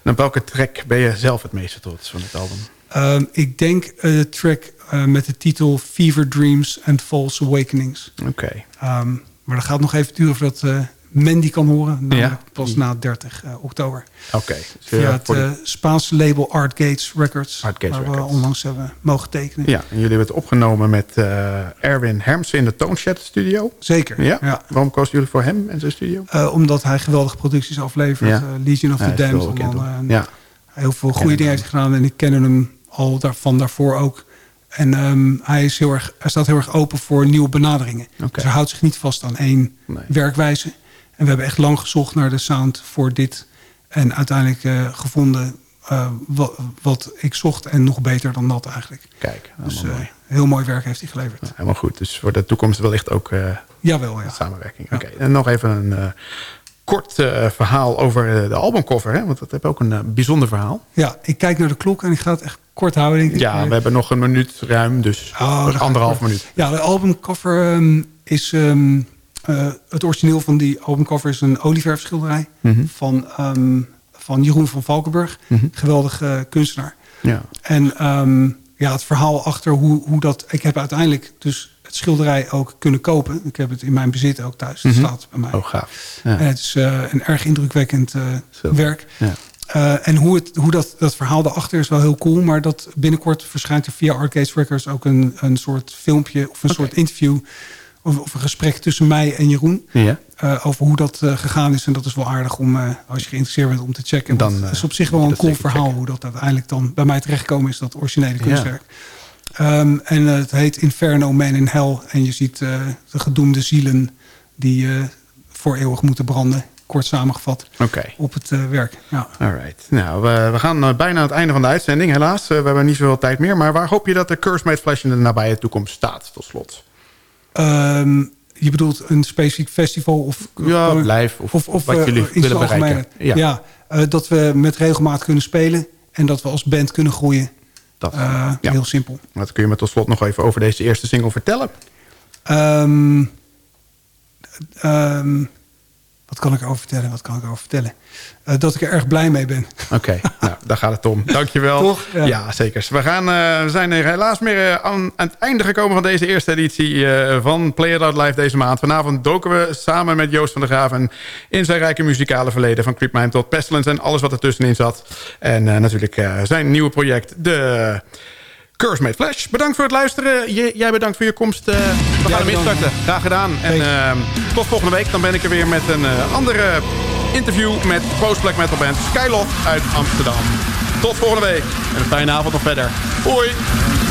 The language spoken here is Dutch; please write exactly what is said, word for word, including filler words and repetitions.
En op welke track ben je zelf het meeste trots van het album? Um, ik denk uh, de track uh, met de titel Fever Dreams and False Awakenings. Oké. Okay. Um, maar dat gaat nog even duren voordat uh, men die kan horen. Namelijk ja. pas na dertig uh, oktober. Oké. Okay. Dus via het uh, de... Spaanse label Art Gates Records. Art Gates waar Records. we onlangs hebben mogen tekenen. Ja, en jullie hebben het opgenomen met uh, Erwin Hermsen in de Toneshed studio. Zeker. Ja? ja. Waarom kozen jullie voor hem en zijn studio? Uh, omdat hij geweldige producties aflevert. Ja. Uh, Legion of ja, the Damned. Uh, ja. Heel veel goede dingen heeft gedaan. En ik ken hem al daarvan daarvoor ook. En um, hij, is heel erg, hij staat heel erg open voor nieuwe benaderingen. Okay. Dus hij houdt zich niet vast aan één nee. werkwijze. En we hebben echt lang gezocht naar de sound voor dit. En uiteindelijk uh, gevonden uh, wat, wat ik zocht. En nog beter dan dat eigenlijk. Kijk, dus uh, mooi. heel mooi werk heeft hij geleverd. Ja, helemaal goed. Dus voor de toekomst wellicht ook uh, Jawel, ja. samenwerking. Ja. Oké, okay. En nog even een... Uh, kort uh, verhaal over uh, de albumcover. Hè? Want dat heeft ook een uh, bijzonder verhaal. Ja, ik kijk naar de klok en ik ga het echt kort houden. Denk ik. Ja, we hebben nog een minuut ruim. Dus oh, anderhalf minuut. Ja, de albumcover um, is... Um, uh, het origineel van die albumcover is een olieverfschilderij. Mm-hmm. van, um, van Jeroen van Valkenburg. Mm-hmm. Geweldige uh, kunstenaar. Ja. En um, ja, het verhaal achter hoe, hoe dat... Ik heb uiteindelijk dus... het schilderij ook kunnen kopen. Ik heb het in mijn bezit ook thuis. Het mm-hmm. staat bij mij. Oh, gaaf. Ja. En het is uh, een erg indrukwekkend uh, werk. Ja. Uh, en hoe, het, hoe dat, dat verhaal daarachter is wel heel cool. Maar dat binnenkort verschijnt er via Art Gates Records ook een, een soort filmpje of een okay. soort interview. Of, of een gesprek tussen mij en Jeroen. Ja. Uh, over hoe dat uh, gegaan is. En dat is wel aardig om, uh, als je geïnteresseerd bent, om te checken. Dan, uh, het is op zich wel een cool verhaal. Checken. Hoe dat uiteindelijk dan bij mij terechtgekomen is. Dat originele kunstwerk. Ja. Um, en uh, het heet Inferno Man in Hell. En je ziet uh, de gedoemde zielen die uh, voor eeuwig moeten branden. Kort samengevat okay. op het uh, werk. Ja. Alright. Nou, we, we gaan uh, bijna aan het einde van de uitzending. Helaas, uh, we hebben niet zoveel tijd meer. Maar waar hoop je dat de Cursed Made Flesh in de nabije toekomst staat, tot slot? Um, je bedoelt een specifiek festival? Of, ja, of live. Of, of, of wat uh, jullie willen bereiken. Ja, ja uh, dat we met regelmaat kunnen spelen. En dat we als band kunnen groeien. Dat, uh, ja. Heel simpel. Wat kun je me tot slot nog even over deze eerste single vertellen? Um, um, wat kan ik erover vertellen? Wat kan ik erover vertellen? Uh, dat ik er erg blij mee ben. Oké, okay, nou, daar gaat het om. Dankjewel. Toch? Ja, ja zeker. We, gaan, uh, we zijn er helaas meer uh, aan, aan het einde gekomen van deze eerste editie uh, van Play It Out Live deze maand. Vanavond doken we samen met Joost van der Graven in zijn rijke muzikale verleden. Van Creepmime tot Pestilence en alles wat ertussenin zat. En uh, natuurlijk uh, zijn nieuwe project, de Cursed Made Flesh. Bedankt voor het luisteren. J- jij bedankt voor je komst. Uh, we gaan hem instarten. Graag gedaan. En uh, tot volgende week. Dan ben ik er weer met een uh, andere interview met post-black metal band Skyloft uit Amsterdam. Tot volgende week. En een fijne avond nog verder. Hoi.